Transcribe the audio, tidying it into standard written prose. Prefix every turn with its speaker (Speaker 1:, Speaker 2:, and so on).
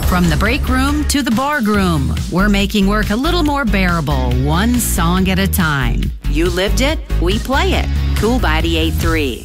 Speaker 1: From the break room to the bar room, we're making work a little more bearable, one song at a time. You lived it, we play it. Cool 98.3.